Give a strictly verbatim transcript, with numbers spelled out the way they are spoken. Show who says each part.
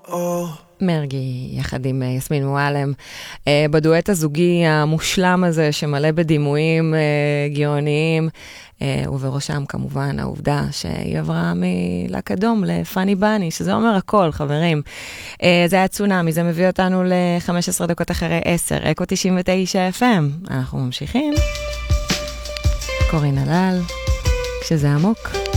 Speaker 1: מרגי, יחד עם יסמין מועלם, בדואט הזוגי המושלם הזה שמלא בדימויים גאוניים, ובראשם כמובן העובדה שהיא עברה מלהק אדום לפני בני, שזה אומר הכל, חברים. זה היה צונאמי, זה מביא אותנו ל-חמש עשרה דקות אחרי עשר, אקו תשעים ותשע אף אם. אנחנו ממשיכים. קורין הלל, כשזה עמוק.